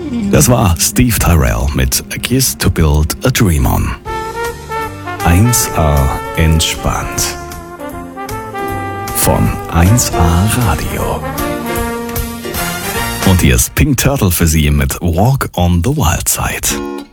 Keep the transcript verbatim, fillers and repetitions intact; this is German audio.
Das war Steve Tyrell mit A Kiss to Build a Dream On. eins A entspannt. Von eins A Radio. Und hier ist Pink Turtle für Sie mit Walk on the Wild Side.